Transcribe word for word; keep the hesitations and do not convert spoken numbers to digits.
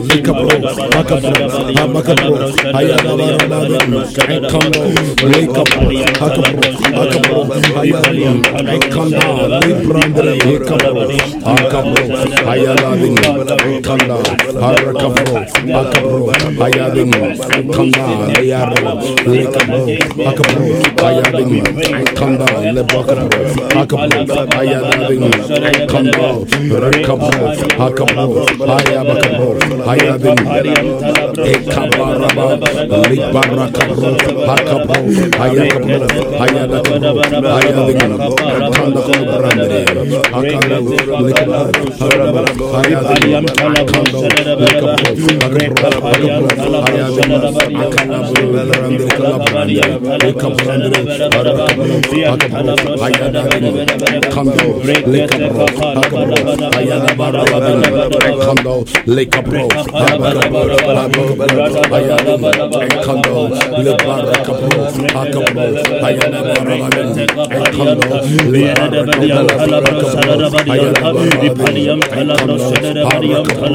Likabro, Hakabro, Hamakabro, Hayadabarabadu, Ekando, Likabro, Hakabro, Hakabro, Hayadabin, Ekanda, Librandre, Ekabro, Hakabro, Hayadabin, Ekanda, Harakabro, Hakabro, Hayadin, Ekanda, Learo, Likabro, Hakabro, Hayadin, Ekanda, Lebakabro, Hakabro, Hayadabin, Ekanda, Rekabro, Hakabro, Hayabakabro, Hayadin, Ekabaraba, Libarakabro, Hakabro, Hayakabro, Hayadakabro, Hayadin, Kanda Kobrandre, Hakabro, Likabro, Hayadin, Kando, Likabro, Hakabro, Hayadin, Akalabro, Brandre, Kalabrandre, Ekabrandre, Harakabro, Hakabro, Hayadin, Kando, Likabro, Hakabro, Hayadabarabin, Kando, Likabro, Hakabro, Hayadin, Kando, Libarakabro, Hakabro, Hayadabarabin, Kando, Libarakabro, Hayadabarabin, Kando, Harakabro,